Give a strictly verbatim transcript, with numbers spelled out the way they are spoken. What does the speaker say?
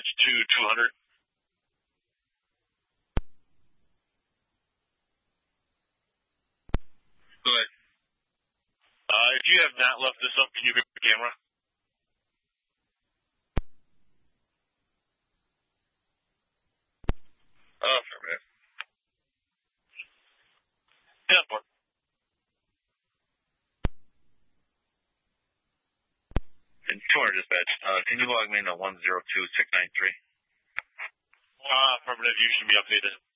dispatch to two hundred. Go ahead. Uh, if you have not left this up, can you grab the camera? Oh, for a minute. ten four. And two hundred dispatch, uh, can you log me in to one zero two six nine three? Uh, affirmative, you should be updated.